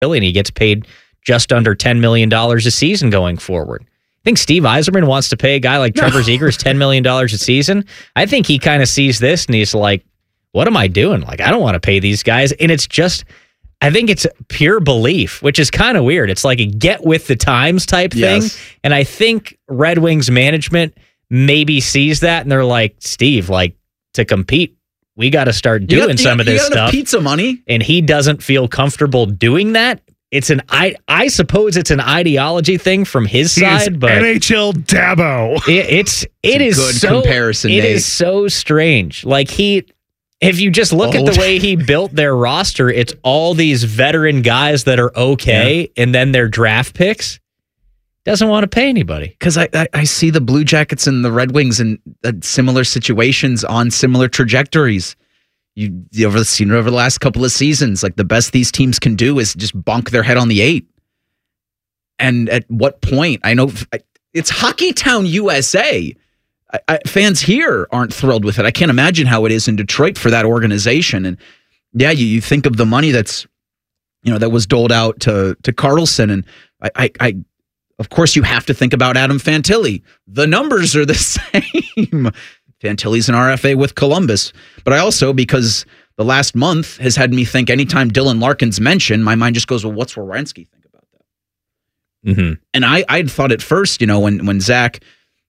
and he gets paid just under $10 million a season going forward. I think Steve Yzerman wants to pay a guy like Trevor Zegras $10 million a season. I think he kind of sees this and he's like, what am I doing? Like, I don't want to pay these guys. And it's just, I think it's pure belief, which is kind of weird. It's like a get with the times type thing. And I think Red Wings management maybe sees that and they're like, Steve, like, to compete, we got to start doing some of this stuff. Pizza money. And he doesn't feel comfortable doing that. It's I suppose it's an ideology thing from his side, but NHL Dabo. It is good so comparison. It Nate. is so strange. Like if you just look at the way he built their roster, it's all these veteran guys that are okay, and then their draft picks. Doesn't want to pay anybody. Because I see the Blue Jackets and the Red Wings in similar situations on similar trajectories. You've seen it over the last couple of seasons. Like the best these teams can do is just bonk their head on the 8. And at what point? I know it's Hockey Town, USA. Fans here aren't thrilled with it. I can't imagine how it is in Detroit for that organization. And yeah, you think of the money that was doled out to Karlsson, and I of course you have to think about Adam Fantilli. The numbers are the same. Fantilli's an RFA with Columbus. But I also, because the last month has had me think anytime Dylan Larkin's mentioned, my mind just goes, well, what's Werenski think about that? Mm-hmm. And I'd thought at first, when Zach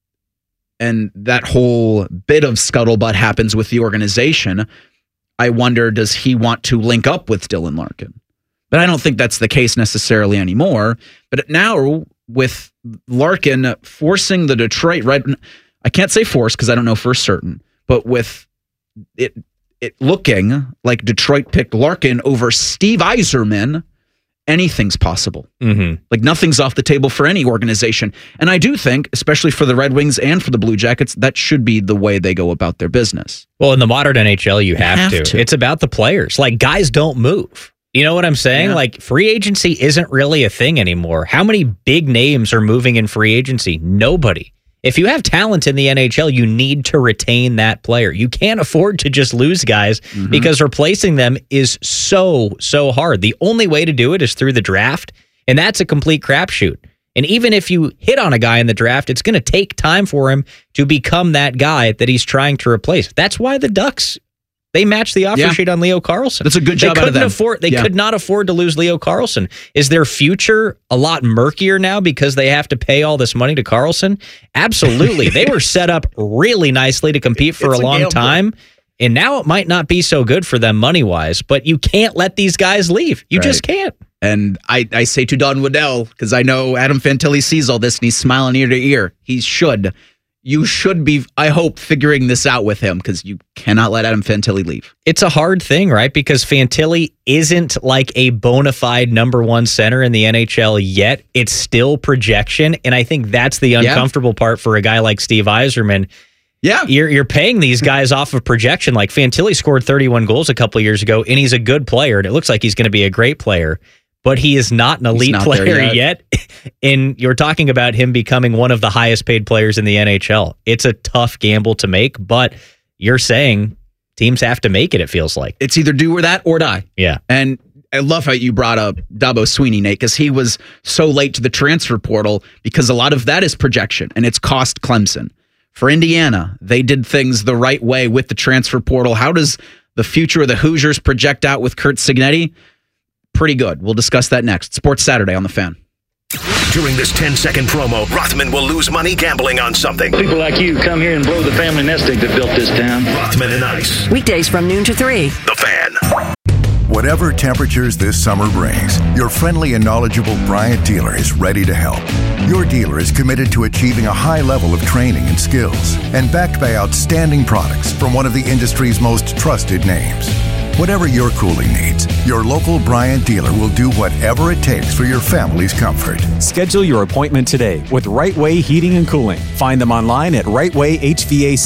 and that whole bit of scuttlebutt happens with the organization, I wonder, does he want to link up with Dylan Larkin? But I don't think that's the case necessarily anymore. But now with Larkin forcing the Detroit Red, I can't say force because I don't know for certain, but with it looking like Detroit picked Larkin over Steve Yzerman, anything's possible. Mm-hmm. Like nothing's off the table for any organization. And I do think, especially for the Red Wings and for the Blue Jackets, that should be the way they go about their business. Well, in the modern NHL, you have to. It's about the players. Like, guys don't move. You know what I'm saying? Yeah. Like, free agency isn't really a thing anymore. How many big names are moving in free agency? Nobody. If you have talent in the NHL, you need to retain that player. You can't afford to just lose guys because replacing them is so hard. The only way to do it is through the draft, and that's a complete crapshoot. And even if you hit on a guy in the draft, it's going to take time for him to become that guy that he's trying to replace. That's why the Ducks, they matched the offer sheet on Leo Carlsson. That's a good job out of them. They could not afford to lose Leo Carlsson. Is their future a lot murkier now because they have to pay all this money to Carlsson? Absolutely. They were set up really nicely to compete for a long time, and now it might not be so good for them money-wise, but you can't let these guys leave. You just can't. And I say to Don Waddell, because I know Adam Fantilli sees all this and he's smiling ear to ear. You should be, I hope, figuring this out with him because you cannot let Adam Fantilli leave. It's a hard thing, right? Because Fantilli isn't like a bona fide number one center in the NHL yet. It's still projection, and I think that's the uncomfortable part for a guy like Steve Yzerman. Yeah. You're paying these guys off of projection. Like Fantilli scored 31 goals a couple of years ago, and he's a good player, and it looks like he's going to be a great player. But he is not an elite player yet. And you're talking about him becoming one of the highest paid players in the NHL. It's a tough gamble to make, but you're saying teams have to make it, it feels like. It's either do or that or die. Yeah. And I love how you brought up Dabo Sweeney, Nate, because he was so late to the transfer portal because a lot of that is projection, and it's cost Clemson. For Indiana, they did things the right way with the transfer portal. How does the future of the Hoosiers project out with Curt Cignetti? Pretty good. We'll discuss that next. Sports Saturday on The Fan. During this 10-second promo, Rothman will lose money gambling on something. People like you come here and blow the family nest egg that built this town. Rothman and Ice. Weekdays from noon to 3. The Fan. Whatever temperatures this summer brings, your friendly and knowledgeable Bryant dealer is ready to help. Your dealer is committed to achieving a high level of training and skills and backed by outstanding products from one of the industry's most trusted names. Whatever your cooling needs, your local Bryant dealer will do whatever it takes for your family's comfort. Schedule your appointment today with Right Way Heating and Cooling. Find them online at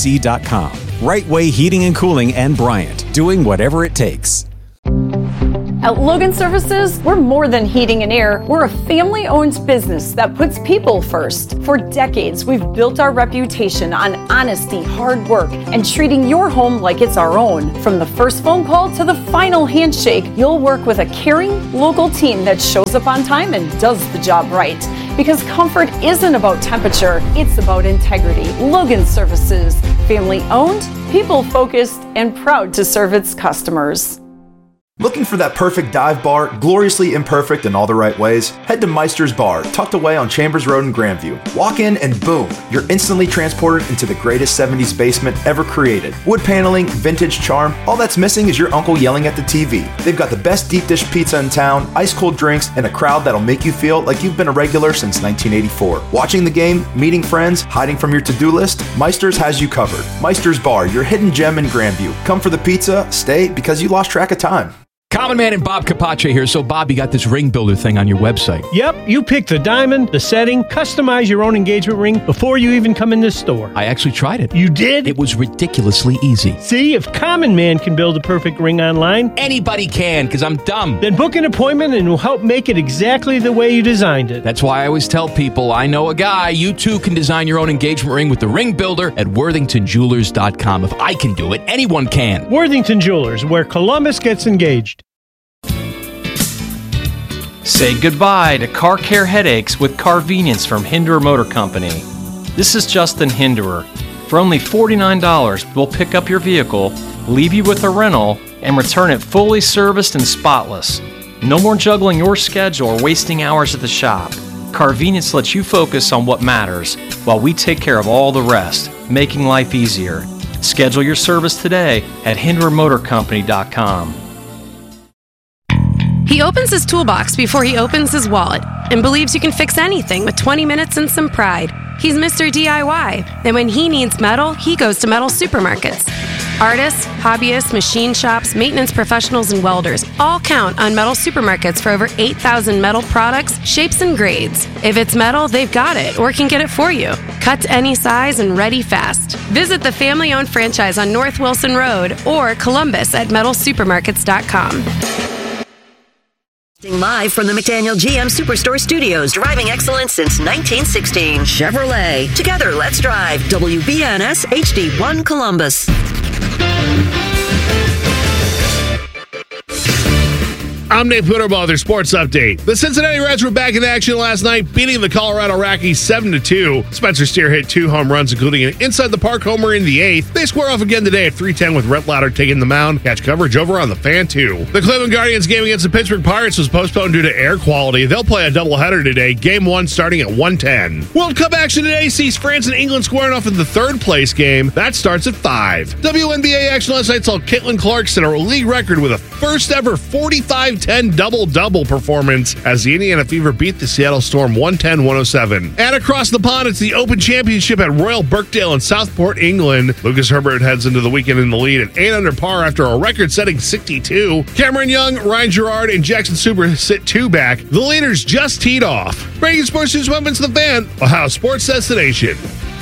rightwayhvac.com. Right Way Heating and Cooling and Bryant, doing whatever it takes. At Logan Services, we're more than heating and air. We're a family-owned business that puts people first. For decades, we've built our reputation on honesty, hard work, and treating your home like it's our own. From the first phone call to the final handshake, you'll work with a caring, local team that shows up on time and does the job right. Because comfort isn't about temperature, it's about integrity. Logan Services, family-owned, people-focused, and proud to serve its customers. Looking for that perfect dive bar, gloriously imperfect in all the right ways? Head to Meister's Bar, tucked away on Chambers Road in Grandview. Walk in and boom, you're instantly transported into the greatest 70s basement ever created. Wood paneling, vintage charm, all that's missing is your uncle yelling at the TV. They've got the best deep dish pizza in town, ice cold drinks, and a crowd that'll make you feel like you've been a regular since 1984. Watching the game, meeting friends, hiding from your to-do list, Meister's has you covered. Meister's Bar, your hidden gem in Grandview. Come for the pizza, stay because you lost track of time. Common Man and Bob Capace here. So, Bob, you got this ring builder thing on your website. Yep, you pick the diamond, the setting, customize your own engagement ring before you even come in this store. I actually tried it. You did? It was ridiculously easy. See, if Common Man can build a perfect ring online, anybody can, because I'm dumb. Then book an appointment and we'll help make it exactly the way you designed it. That's why I always tell people, I know a guy. You too can design your own engagement ring with the ring builder at worthingtonjewelers.com. If I can do it, anyone can. Worthington Jewelers, where Columbus gets engaged. Say goodbye to car care headaches with Carvenience from Hinderer Motor Company. This is Justin Hinderer. For only $49, we'll pick up your vehicle, leave you with a rental, and return it fully serviced and spotless. No more juggling your schedule or wasting hours at the shop. Carvenience lets you focus on what matters while we take care of all the rest, making life easier. Schedule your service today at HindererMotorCompany.com. He opens his toolbox before he opens his wallet and believes you can fix anything with 20 minutes and some pride. He's Mr. DIY, and when he needs metal, he goes to metal supermarkets. Artists, hobbyists, machine shops, maintenance professionals, and welders all count on metal supermarkets for over 8,000 metal products, shapes, and grades. If it's metal, they've got it or can get it for you. Cut to any size and ready fast. Visit the family-owned franchise on North Wilson Road or Columbus at metalsupermarkets.com. Live from the McDaniel GM Superstore Studios, driving excellence since 1916. Chevrolet. Together, let's drive. WBNS HD1 Columbus. I'm Nate Puderbaugh with their sports update. The Cincinnati Reds were back in action last night, beating the Colorado Rockies 7-2. Spencer Steer hit 2 home runs, including an inside-the-park homer in the 8th. They square off again today at 3:10 with Rhett Lauder taking the mound. Catch coverage over on the Fan 2. The Cleveland Guardians game against the Pittsburgh Pirates was postponed due to air quality. They'll play a doubleheader today, Game 1 starting at 1:10. World Cup action today sees France and England squaring off in the third-place game. That starts at 5. WNBA action last night saw Caitlin Clark set a league record with a first-ever 45-10 double-double performance as the Indiana Fever beat the Seattle Storm 110-107. And across the pond, it's the Open Championship at Royal Birkdale in Southport, England. Lucas Herbert heads into the weekend in the lead at 8 under par after a record-setting 62. Cameron Young, Ryan Gerard, and Jackson Super sit 2 back. The leaders just teed off. Breaking sports news moments to the Fan, Ohio Sports Destination.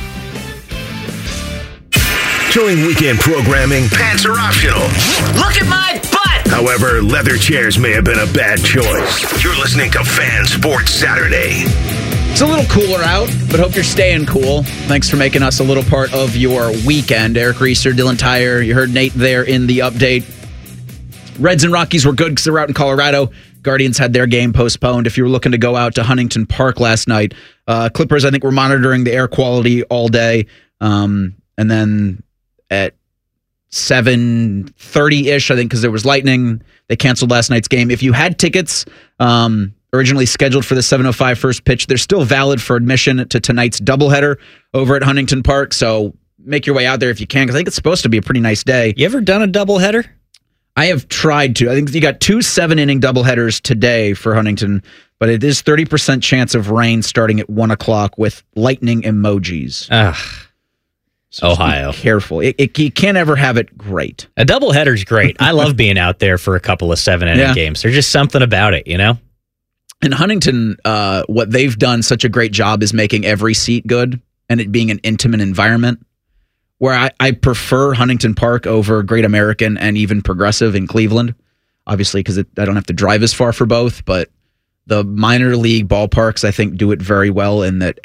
During weekend programming, pants are optional. Look at my butt! However, leather chairs may have been a bad choice. You're listening to Fan Sports Saturday. It's a little cooler out, but hope you're staying cool. Thanks for making us a little part of your weekend. Eric Reeser, Dylan Tyre, you heard Nate there in the update. Reds and Rockies were good because they were out in Colorado. Guardians had their game postponed. If you were looking to go out to Huntington Park last night, Clippers, I think, were monitoring the air quality all day. And then at 7:30-ish, I think, because there was lightning, they canceled last night's game. If you had tickets originally scheduled for the 7:05 first pitch, they're still valid for admission to tonight's doubleheader over at Huntington Park. So make your way out there if you can, because I think it's supposed to be a pretty nice day. You ever done a doubleheader? I have tried to. I think you got 2 7-inning doubleheaders today for Huntington, but it is 30% chance of rain starting at 1 o'clock with lightning emojis. So Ohio. Be careful. You can't ever have it great. A doubleheader's great. I love being out there for a couple of 7-inning games. There's just something about it, you know? In Huntington, what they've done such a great job is making every seat good and it being an intimate environment, where I prefer Huntington Park over Great American and even Progressive in Cleveland. obviously, because I don't have to drive as far for both, but the minor league ballparks, I think, do it very well in that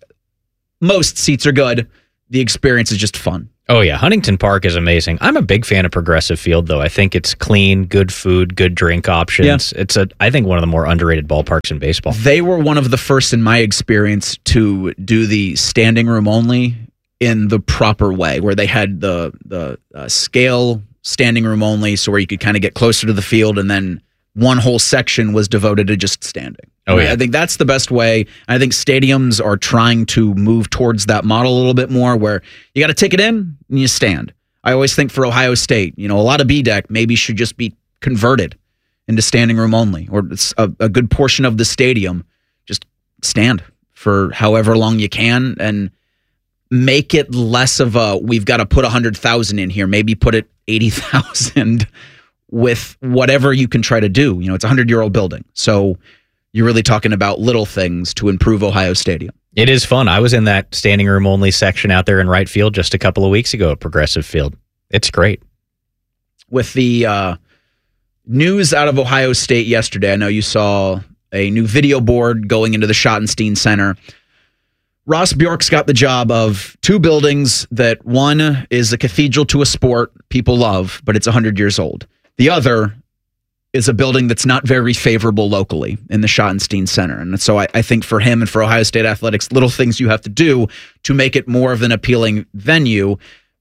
most seats are good. The experience is just fun. Oh, yeah. Huntington Park is amazing. I'm a big fan of Progressive Field, though. I think it's clean, good food, good drink options. Yeah. It's I think one of the more underrated ballparks in baseball. They were one of the first, in my experience, to do the standing room only in the proper way, where they had the scale standing room only, so where you could kind of get closer to the field, and then one whole section was devoted to just standing. Oh, yeah. I think that's the best way. I think stadiums are trying to move towards that model a little bit more, where you got to take it in and you stand. I always think for Ohio State, a lot of B-deck maybe should just be converted into standing room only, or a good portion of the stadium just stand for however long you can, and make it less of a, we've got to put 100,000 in here, maybe put it 80,000 with whatever you can try to do. It's a 100-year-old building. So you're really talking about little things to improve Ohio Stadium. It is fun. I was in that standing room only section out there in right field just a couple of weeks ago at Progressive Field. It's great. With the news out of Ohio State yesterday, I know you saw a new video board going into the Schottenstein Center. Ross Bjork's got the job of two buildings that one is a cathedral to a sport people love, but it's 100 years old. The other is a building that's not very favorable locally in the Schottenstein Center. And so I think for him and for Ohio State athletics, little things you have to do to make it more of an appealing venue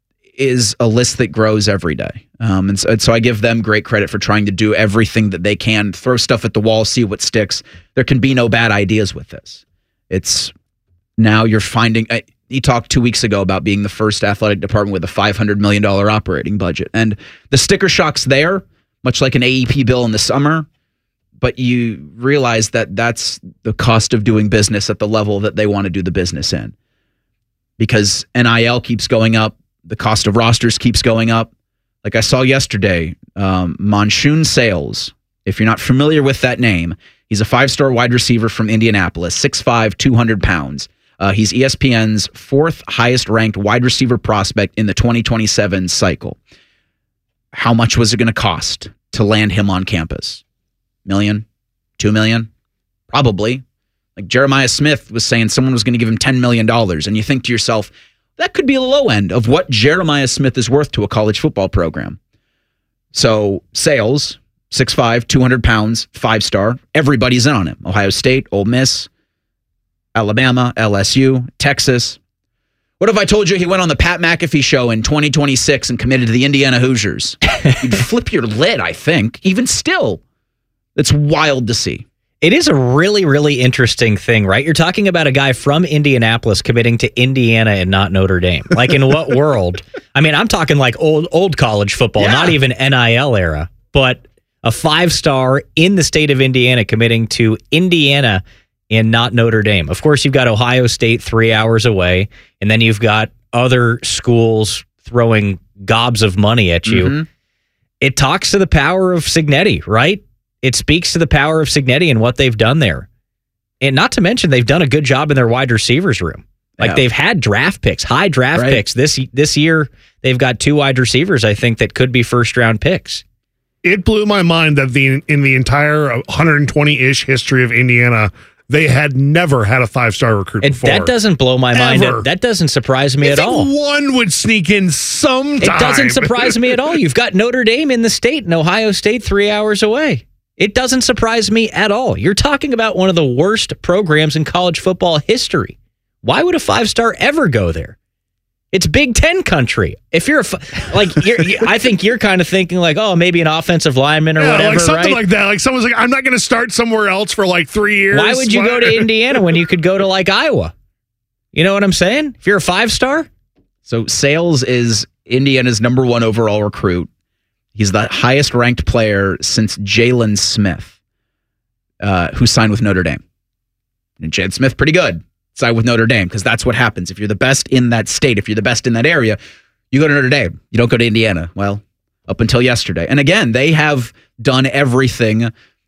is a list that grows every day. And so I give them great credit for trying to do everything that they can, throw stuff at the wall, see what sticks. There can be no bad ideas with this. It's now you're finding, he talked 2 weeks ago about being the first athletic department with a $500 million operating budget. And the sticker shock's there, much like an AEP bill in the summer, but you realize that that's the cost of doing business at the level that they want to do the business in. Because NIL keeps going up, the cost of rosters keeps going up. Like I saw yesterday, Monsoon Sales, if you're not familiar with that name, he's a 5-star wide receiver from Indianapolis, 6'5", 200 pounds. He's ESPN's 4th highest ranked wide receiver prospect in the 2027 cycle. How much was it going to cost to land him on campus? $1 million? $2 million? Probably. Like Jeremiah Smith was saying someone was going to give him $10 million. And you think to yourself, that could be a low end of what Jeremiah Smith is worth to a college football program. So Sales, 6'5", 200 pounds, 5-star. Everybody's in on him. Ohio State, Ole Miss, Alabama, LSU, Texas. What if I told you he went on the Pat McAfee show in 2026 and committed to the Indiana Hoosiers? You'd flip your lid, I think. Even still, it's wild to see. It is a really, really interesting thing, right? You're talking about a guy from Indianapolis committing to Indiana and not Notre Dame. Like, in what world? I mean, I'm talking like old college football, not even NIL era, but a 5-star in the state of Indiana committing to Indiana and not Notre Dame. Of course, you've got Ohio State 3 hours away, and then you've got other schools throwing gobs of money at you. Mm-hmm. It talks to the power of Cignetti, right? It speaks to the power of Cignetti and what they've done there. And not to mention, they've done a good job in their wide receivers room. Like, they've had draft picks, high draft picks. This year, they've got 2 wide receivers, I think, that could be first-round picks. It blew my mind that in the entire 120-ish history of Indiana, they had never had a 5-star recruit before. That doesn't blow my mind. That doesn't surprise me at all. One would sneak in sometime. It doesn't surprise me at all. You've got Notre Dame in the state and Ohio State 3 hours away. It doesn't surprise me at all. You're talking about one of the worst programs in college football history. Why would a 5-star ever go there? It's Big Ten country. If you're I think you're kind of thinking like, oh, maybe an offensive lineman or whatever, like something right? like that. Like someone's like, I'm not going to start somewhere else for like 3 years. Why would you go to Indiana when you could go to like Iowa? You know what I'm saying? If you're a 5-star? So Sales is Indiana's number 1 overall recruit. He's the highest ranked player since Jalen Smith, who signed with Notre Dame. And Jalen Smith, pretty good. Signed with Notre Dame, because that's what happens. If you're the best in that state, if you're the best in that area, you go to Notre Dame. You don't go to Indiana. Well, up until yesterday. And again, they have done everything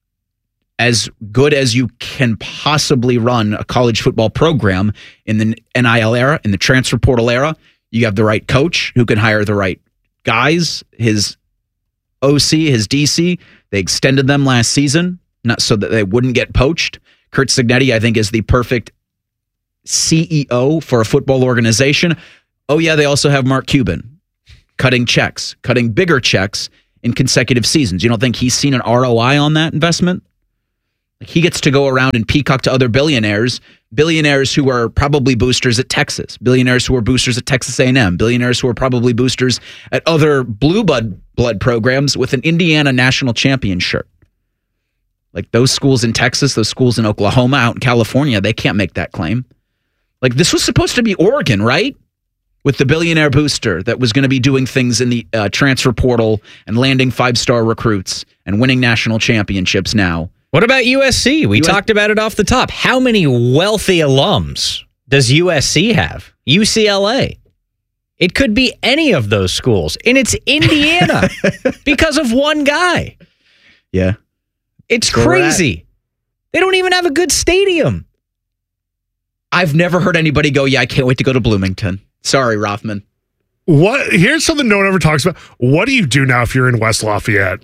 as good as you can possibly run a college football program in the NIL era, in the transfer portal era. You have the right coach who can hire the right guys. His OC, his DC. They extended them last season, not so that they wouldn't get poached. Curt Cignetti, I think, is the perfect CEO for a football organization. Oh, yeah, they also have Mark Cuban cutting bigger checks in consecutive seasons. You don't think he's seen an ROI on that investment? Like, he gets to go around and peacock to other billionaires who are probably boosters at Texas, billionaires who are boosters at Texas A&M, billionaires who are probably boosters at other blue blood programs with an Indiana national champion shirt. Like those schools in Texas, those schools in Oklahoma, out in California, they can't make that claim. Like this was supposed to be Oregon, right? With the billionaire booster that was going to be doing things in the transfer portal and landing 5-star recruits and winning national championships now. What about USC? We talked about it off the top. How many wealthy alums does USC have? UCLA. It could be any of those schools. And it's Indiana because of one guy. Yeah. It's crazy. They don't even have a good stadium. I've never heard anybody go, yeah, I can't wait to go to Bloomington. Sorry, Rothman. What? Here's something no one ever talks about. What do you do now if you're in West Lafayette?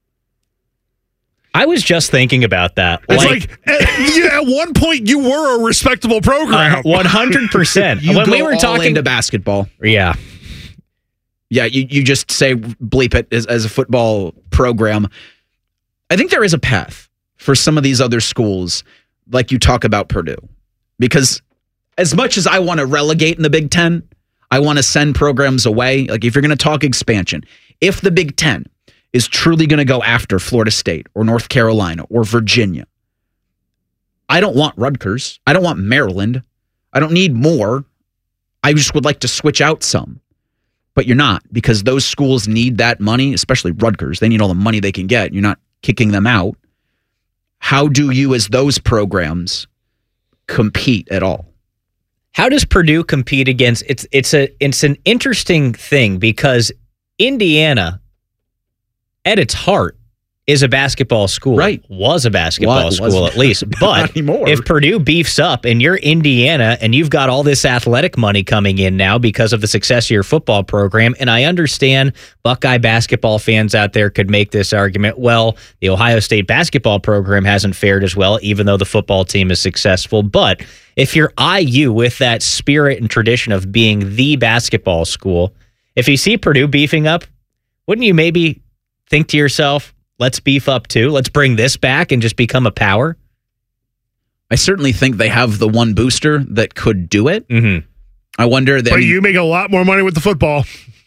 I was just thinking about that. It's like at one point you were a respectable program. 100%. When we were talking into basketball. Yeah. Yeah, you just say bleep it as a football program. I think there is a path for some of these other schools, like you talk about Purdue. Because as much as I want to relegate in the Big Ten, I want to send programs away. Like if you're going to talk expansion, if the Big Ten is truly going to go after Florida State or North Carolina or Virginia, I don't want Rutgers. I don't want Maryland. I don't need more. I just would like to switch out some. But you're not, because those schools need that money, especially Rutgers. They need all the money they can get. You're not kicking them out. How do you, as those programs, compete at all? How does Purdue compete against? It's an interesting thing because Indiana, at its heart, is a basketball school. Right. Was a basketball school at least. But if Purdue beefs up and you're Indiana and you've got all this athletic money coming in now because of the success of your football program, and I understand Buckeye basketball fans out there could make this argument, well, the Ohio State basketball program hasn't fared as well, even though the football team is successful. But if you're IU with that spirit and tradition of being the basketball school, if you see Purdue beefing up, wouldn't you maybe think to yourself, let's beef up too. Let's bring this back and just become a power. I certainly think they have the one booster that could do it. Mm-hmm. I wonder that. But you make a lot more money with the football.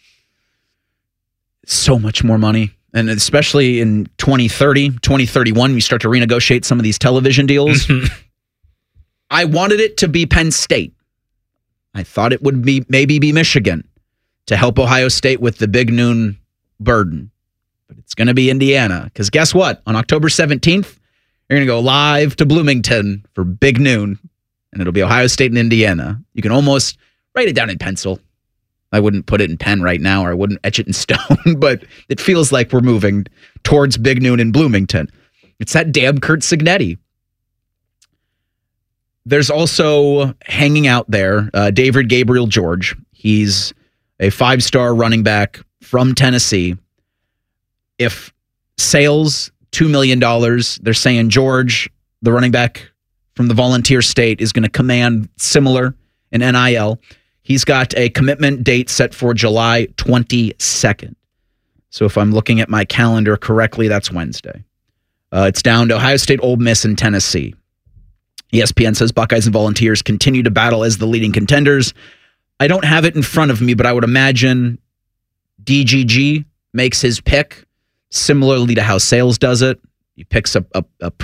So much more money. And especially in 2030, 2031, we start to renegotiate some of these television deals. I wanted it to be Penn State. I thought it would be maybe Michigan to help Ohio State with the big noon burden. It's going to be Indiana, because guess what? On October 17th, you're going to go live to Bloomington for Big Noon, and it'll be Ohio State and Indiana. You can almost write it down in pencil. I wouldn't put it in pen right now, or I wouldn't etch it in stone, but it feels like we're moving towards Big Noon in Bloomington. It's that damn Curt Cignetti. There's also hanging out there, David Gabriel George. He's a 5-star running back from Tennessee. If sales, $2 million, they're saying George, the running back from the Volunteer State, is going to command similar in NIL. He's got a commitment date set for July 22nd. So if I'm looking at my calendar correctly, that's Wednesday. It's down to Ohio State, Ole Miss, and Tennessee. ESPN says Buckeyes and Volunteers continue to battle as the leading contenders. I don't have it in front of me, but I would imagine DGG makes his pick similarly to how Sales does it. He picks a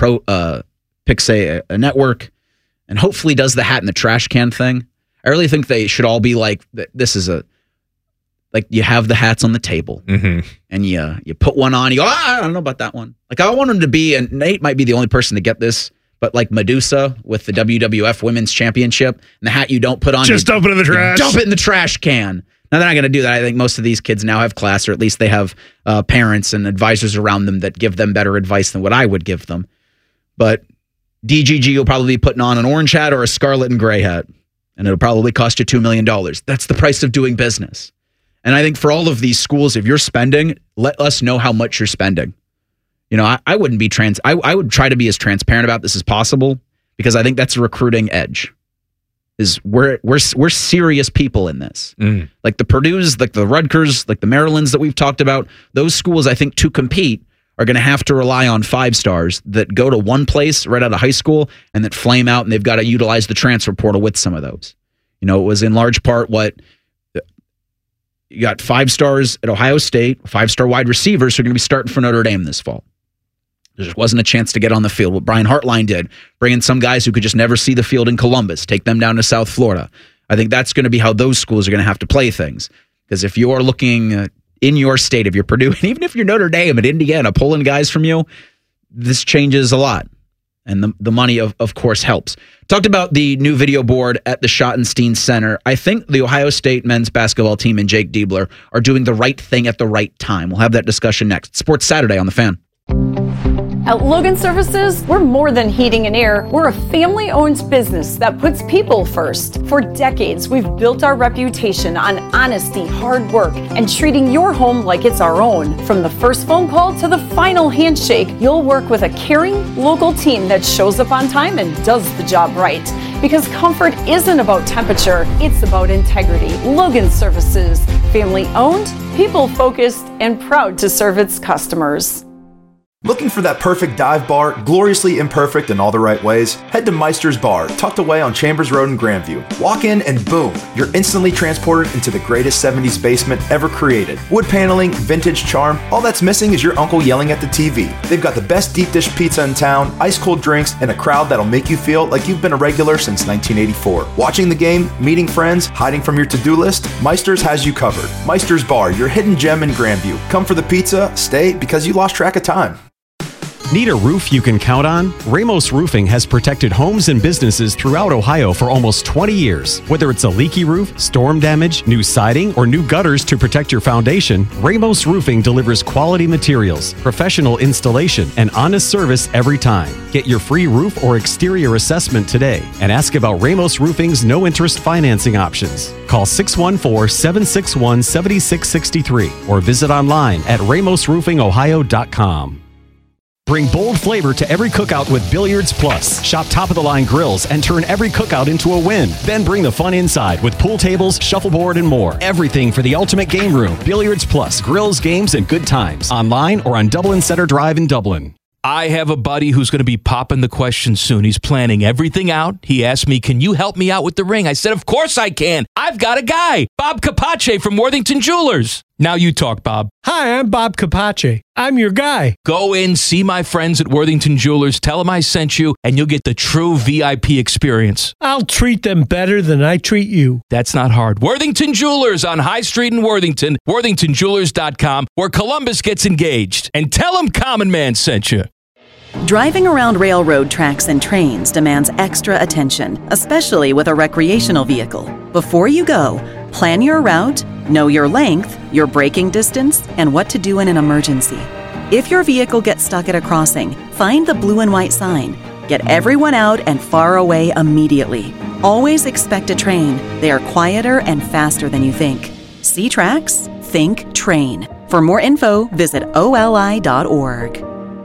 network and hopefully does the hat in the trash can thing. I really think they should all be like, this is like you have the hats on the table and you put one on, you go, I don't know about that one. Like I want him to be, and Nate might be the only person to get this, but like Medusa with the WWF Women's Championship, and the hat you don't put on, just dump it in the trash. Dump it in the trash can. Now, they're not going to do that. I think most of these kids now have class, or at least they have parents and advisors around them that give them better advice than what I would give them. But DGG will probably be putting on an orange hat or a scarlet and gray hat, and it'll probably cost you $2 million. That's the price of doing business. And I think for all of these schools, if you're spending, let us know how much you're spending. I wouldn't be I would try to be as transparent about this as possible, because I think that's a recruiting edge. Is we're serious people in this. Like the Purdue's, like the Rutgers, like the Marylands that we've talked about. Those schools, I think, to compete are going to have to rely on 5-stars that go to one place right out of high school and that flame out, and they've got to utilize the transfer portal with some of those. It was in large part what you got 5-stars at Ohio State, 5-star wide receivers who are going to be starting for Notre Dame this fall. There just wasn't a chance to get on the field. What Brian Hartline did, bring in some guys who could just never see the field in Columbus, take them down to South Florida. I think that's going to be how those schools are going to have to play things. Because if you're looking in your state, if you're Purdue, and even if you're Notre Dame and Indiana pulling guys from you, this changes a lot. And the money, of course, helps. Talked about the new video board at the Schottenstein Center. I think the Ohio State men's basketball team and Jake Diebler are doing the right thing at the right time. We'll have that discussion next. Sports Saturday on The Fan. At Logan Services, we're more than heating and air. We're a family-owned business that puts people first. For decades, we've built our reputation on honesty, hard work, and treating your home like it's our own. From the first phone call to the final handshake, you'll work with a caring, local team that shows up on time and does the job right. Because comfort isn't about temperature, it's about integrity. Logan Services, family-owned, people-focused, and proud to serve its customers. Looking for that perfect dive bar, gloriously imperfect in all the right ways? Head to Meister's Bar, tucked away on Chambers Road in Grandview. Walk in and boom, you're instantly transported into the greatest 70s basement ever created. Wood paneling, vintage charm, all that's missing is your uncle yelling at the TV. They've got the best deep dish pizza in town, ice cold drinks, and a crowd that'll make you feel like you've been a regular since 1984. Watching the game, meeting friends, hiding from your to-do list, Meister's has you covered. Meister's Bar, your hidden gem in Grandview. Come for the pizza, stay because you lost track of time. Need a roof you can count on? Ramos Roofing has protected homes and businesses throughout Ohio for almost 20 years. Whether it's a leaky roof, storm damage, new siding, or new gutters to protect your foundation, Ramos Roofing delivers quality materials, professional installation, and honest service every time. Get your free roof or exterior assessment today and ask about Ramos Roofing's no-interest financing options. Call 614-761-7663 or visit online at ramosroofingohio.com. Bring bold flavor to every cookout with Billiards Plus. Shop top-of-the-line grills and turn every cookout into a win. Then bring the fun inside with pool tables, shuffleboard, and more. Everything for the ultimate game room. Billiards Plus. Grills, games, and good times. Online or on Dublin Center Drive in Dublin. I have a buddy who's going to be popping the question soon. He's planning everything out. He asked me, can you help me out with the ring? I said, of course I can. I've got a guy, Bob Capace from Worthington Jewelers. Now you talk, Bob. Hi, I'm Bob Capace. I'm your guy. Go in, see my friends at Worthington Jewelers, tell them I sent you, and you'll get the true VIP experience. I'll treat them better than I treat you. That's not hard. Worthington Jewelers on High Street in Worthington, worthingtonjewelers.com, where Columbus gets engaged. And tell them Common Man sent you. Driving around railroad tracks and trains demands extra attention, especially with a recreational vehicle. Before you go, plan your route, know your length, your braking distance, and what to do in an emergency. If your vehicle gets stuck at a crossing, find the blue and white sign. Get everyone out and far away immediately. Always expect a train. They are quieter and faster than you think. See tracks? Think train. For more info, visit oli.org.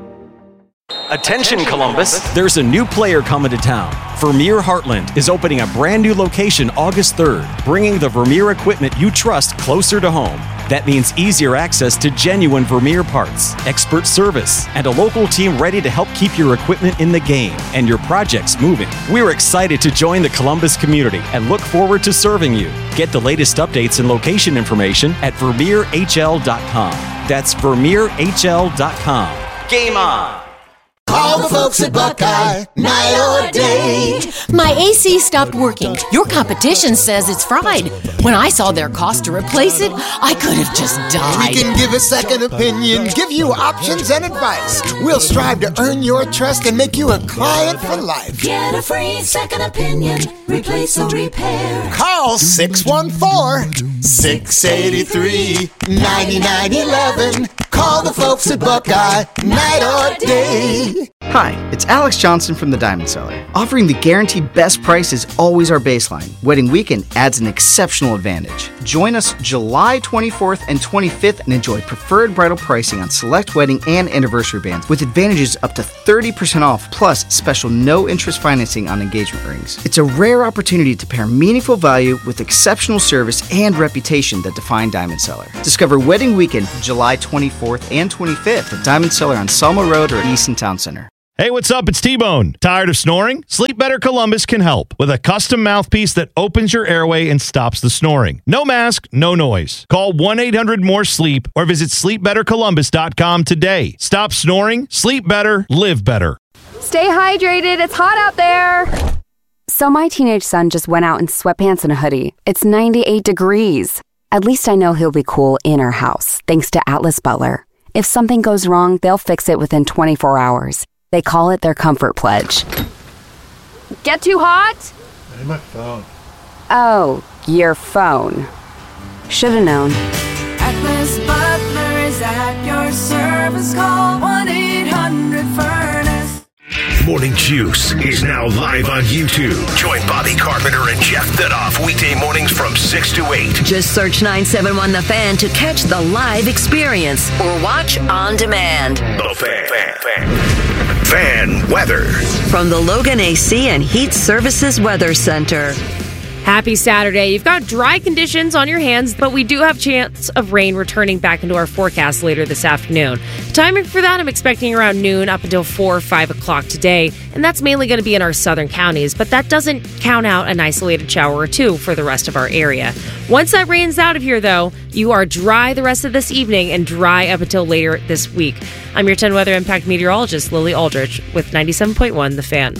Attention, Columbus! There's a new player coming to town. Vermeer Heartland is opening a brand new location August 3rd, bringing the Vermeer equipment you trust closer to home. That means easier access to genuine Vermeer parts, expert service, and a local team ready to help keep your equipment in the game and your projects moving. We're excited to join the Columbus community and look forward to serving you. Get the latest updates and location information at VermeerHL.com. That's VermeerHL.com. Game on! Call the folks at Buckeye, night or day. My AC stopped working. Your competition says it's fried. When I saw their cost to replace it, I could have just died. We can give a second opinion, give you options and advice. We'll strive to earn your trust and make you a client for life. Get a free second opinion, replace or repair. Call 614-683-9911. Call the folks at Buckeye, night or day. Hi, it's Alex Johnson from the Diamond Cellar. Offering the guaranteed best price is always our baseline. Wedding weekend adds an exceptional advantage. Join us July 24th and 25th and enjoy preferred bridal pricing on select wedding and anniversary bands with advantages up to 30% off plus special no-interest financing on engagement rings. It's a rare opportunity to pair meaningful value with exceptional service and reputation that define Diamond Cellar. Discover Wedding Weekend July 24th and 25th at Diamond Cellar on Selma Road or Easton Town Center. Hey, what's up? It's T-Bone. Tired of snoring? Sleep Better Columbus can help with a custom mouthpiece that opens your airway and stops the snoring. No mask, no noise. Call 1-800-MORE-SLEEP or visit sleepbettercolumbus.com today. Stop snoring, sleep better, live better. Stay hydrated. It's hot out there. So my teenage son just went out in sweatpants and a hoodie. It's 98 degrees. At least I know he'll be cool in our house, thanks to Atlas Butler. If something goes wrong, they'll fix it within 24 hours. They call it their comfort pledge. Get too hot? Hey, my phone. Oh, your phone. Should've known. Atlas Butler is at your service. Call 1-800-FURNACE. Morning Juice is now live on YouTube. Join Bobby Carpenter and Jeff Thidoff weekday mornings from 6 to 8. Just search 971 The Fan to catch the live experience or watch on demand. The Fan weather. From the Logan AC and Heat Services Weather Center. Happy Saturday. You've got dry conditions on your hands, but we do have chance of rain returning back into our forecast later this afternoon. Timing for that, I'm expecting around noon up until 4 or 5 o'clock today, and that's mainly going to be in our southern counties, but that doesn't count out an isolated shower or two for the rest of our area. Once that rain's out of here, though, you are dry the rest of this evening and dry up until later this week. I'm your 10 Weather Impact meteorologist, Lily Aldrich, with 97.1 The Fan.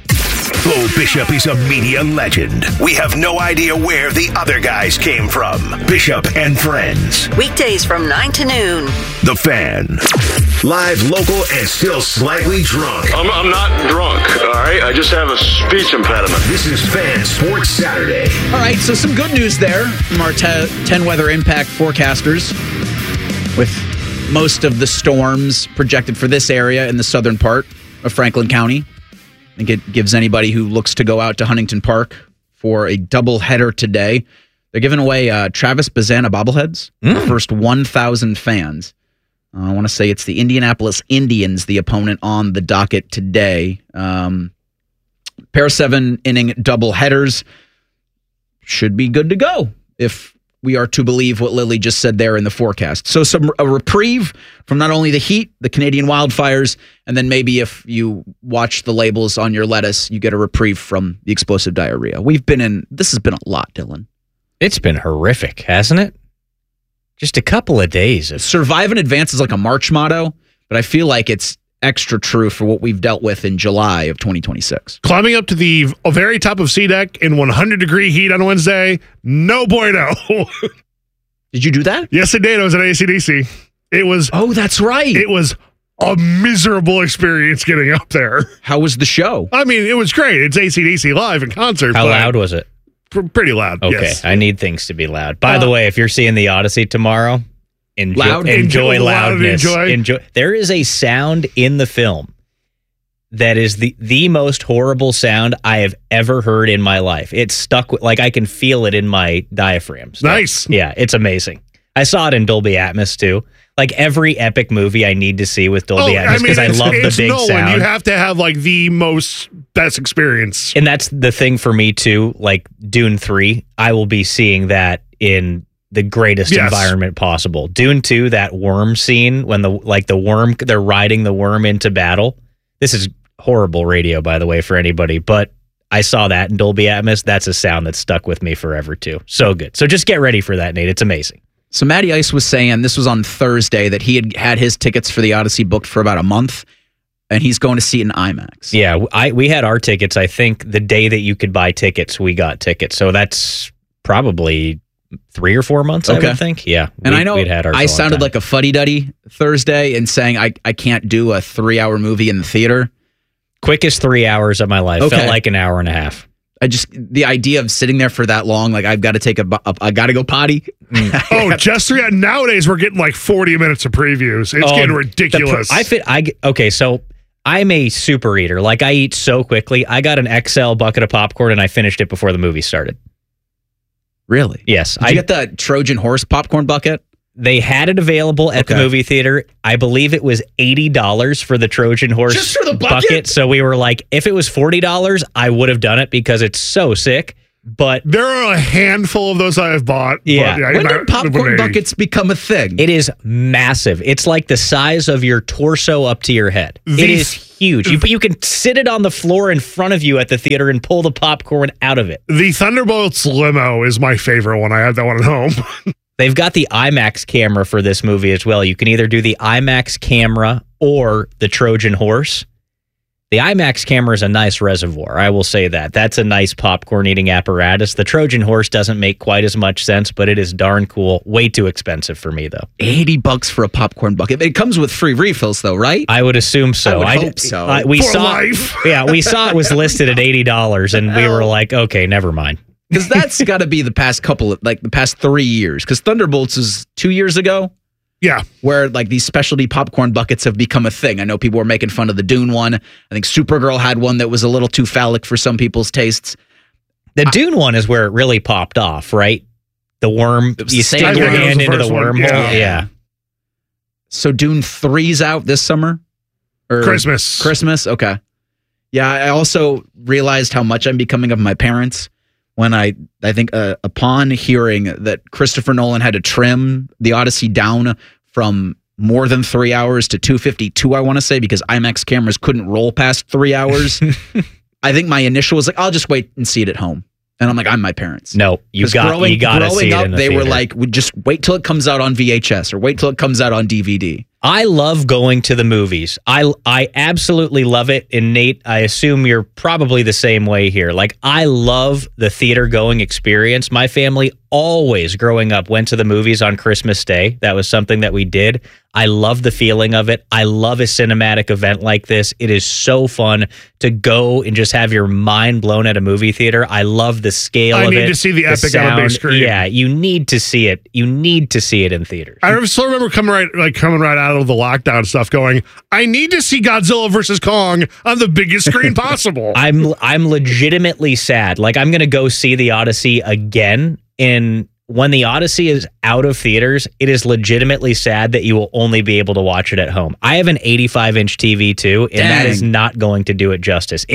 Bo Bishop is a media legend. We have no idea where the other guys came from. Bishop and Friends. Weekdays from 9 to noon. The Fan. Live, local, and still slightly drunk. I'm not drunk, all right? I just have a speech impediment. This is Fan Sports Saturday. All right, so some good news there from our 10 Weather Impact forecasters with most of the storms projected for this area in the southern part of Franklin County. I think it gives anybody who looks to go out to Huntington Park for a doubleheader today. They're giving away Travis Bazana bobbleheads. The first 1,000 fans. I want to say it's the Indianapolis Indians, the opponent on the docket today. Pair of 7-inning doubleheaders should be good to go if we are to believe what Lily just said there in the forecast. So a reprieve from not only the heat, the Canadian wildfires, and then maybe if you watch the labels on your lettuce, you get a reprieve from the explosive diarrhea. This has been a lot, Dylan. It's been horrific, hasn't it? Just a couple of days. Survive in advance is like a March motto, but I feel like it's extra true for what we've dealt with in July of 2026. Climbing up to the very top of C-Deck in 100-degree heat on Wednesday, no bueno. Did you do that? Yes, I did. I was at AC/DC. It was... Oh, that's right. It was a miserable experience getting up there. How was the show? I mean, it was great. It's AC/DC live in concert. How loud was it? Pretty loud, okay, yes. I need things to be loud. By the way, if you're seeing the Odyssey tomorrow... Enjoy loudness. Enjoy. There is a sound in the film that is the most horrible sound I have ever heard in my life. It's stuck with, like, I can feel it in my diaphragm. Nice. Yeah, it's amazing. I saw it in Dolby Atmos too. Like every epic movie I need to see with Dolby Atmos because I love the big sound. You have to have like the most best experience. And that's the thing for me too. Like Dune 3, I will be seeing that in the greatest environment possible. Dune 2, that worm scene when they're riding the worm into battle. This is horrible radio, by the way, for anybody, but I saw that in Dolby Atmos. That's a sound that stuck with me forever too. So good. So just get ready for that, Nate. It's amazing. So Matty Ice was saying, this was on Thursday, that he had his tickets for the Odyssey booked for about a month, and he's going to see it in IMAX. Yeah, we had our tickets. I think the day that you could buy tickets, we got tickets. So that's probably 3 or 4 months, I would think. Yeah. And I know I sounded like a fuddy-duddy Thursday in saying I can't do a 3-hour movie in the theater. Quickest 3 hours of my life. Okay. Felt like an hour and a half. The idea of sitting there for that long, like I've got to I got to go potty. Just 3 hours. Nowadays we're getting like 40 minutes of previews. It's getting ridiculous. So I'm a super eater. Like, I eat so quickly. I got an XL bucket of popcorn and I finished it before the movie started. Really? Yes. Did you get the Trojan Horse popcorn bucket? They had it available at the movie theater. I believe it was $80 for the Trojan Horse Just for the bucket? So we were like, if it was $40, I would have done it because it's so sick. But there are a handful of those I've bought. Yeah. But When did popcorn buckets become a thing? It is massive. It's like the size of your torso up to your head. It is huge. You can sit it on the floor in front of you at the theater and pull the popcorn out of it. The Thunderbolts limo is my favorite one. I had that one at home. They've got the IMAX camera for this movie as well. You can either do the IMAX camera or the Trojan Horse. The IMAX camera is a nice reservoir, I will say that. That's a nice popcorn eating apparatus. The Trojan Horse doesn't make quite as much sense, but it is darn cool. Way too expensive for me, though. $80 for a popcorn bucket. It comes with free refills, though, right? I would assume so. I would hope so. We For saw, life. Yeah, we saw it was listed at $80, and we were like, okay, never mind. Because that's got to be the past the past 3 years. Because Thunderbolts is 2 years ago. Yeah. Where like these specialty popcorn buckets have become a thing. I know people were making fun of the Dune one. I think Supergirl had one that was a little too phallic for some people's tastes. The Dune one is where it really popped off, right? The worm, you stick your hand into the wormhole. Yeah. So Dune 3's out this summer? Or Christmas? Okay. Yeah, I also realized how much I'm becoming of my parents when I think upon hearing that Christopher Nolan had to trim the Odyssey down from more than 3 hours to 252, I want to say, because IMAX cameras couldn't roll past 3 hours. I think my initial was like, I'll just wait and see it at home. And I'm like, I'm my parents. No, you got to see it in the they theater. were like, just wait till it comes out on VHS or wait till it comes out on DVD. I love going to the movies. I absolutely love it. And Nate, I assume you're probably the same way here. Like, I love the theater going experience. My family always growing up went to the movies on Christmas Day. That was something that we did. I love the feeling of it. I love a cinematic event like this. It is so fun to go and just have your mind blown at a movie theater. I love the scale of it. I need to see the epic on a big screen. Yeah, you need to see it. You need to see it in theaters. I still remember coming right out of the lockdown stuff going, I need to see Godzilla versus Kong on the biggest screen possible. I'm legitimately sad. Like, I'm going to go see the Odyssey again. And when the Odyssey is out of theaters, it is legitimately sad that you will only be able to watch it at home. I have an 85-inch TV too, and that is not going to do it justice.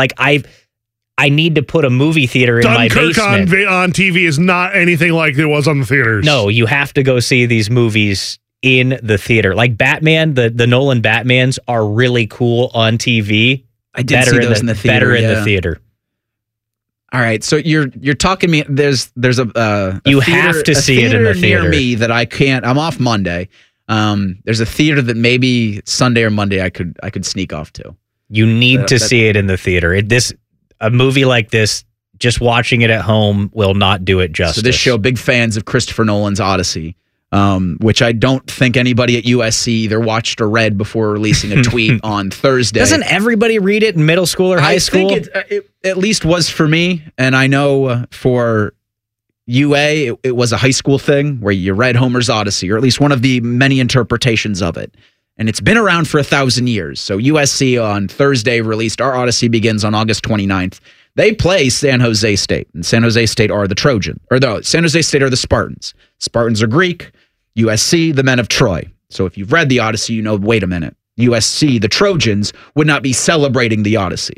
I need to put a movie theater in my basement. Dunkirk on TV is not anything like it was on the theaters. No, you have to go see these movies in the theater. Like Batman, the Nolan Batmans are really cool on TV. I did see those in the theater. Better in the theater. All right, so you're talking me. There's a you theater, have to see it in the theater near me that I can't. I'm off Monday. There's a theater that maybe Sunday or Monday I could sneak off to. You need to see it in the theater. A movie like this, just watching it at home will not do it justice. So this show, big fans of Christopher Nolan's Odyssey, which I don't think anybody at USC either watched or read before releasing a tweet on Thursday. Doesn't everybody read it in middle school or high school? I think it at least was for me, and I know for UA, it was a high school thing where you read Homer's Odyssey, or at least one of the many interpretations of it. And it's been around for 1,000 years. So USC on Thursday released Our Odyssey Begins on August 29th. They play San Jose State, and San Jose State are the Trojan, San Jose State are the Spartans. Spartans are Greek, USC, the men of Troy. So if you've read the Odyssey, you know, wait a minute. USC, the Trojans, would not be celebrating the Odyssey.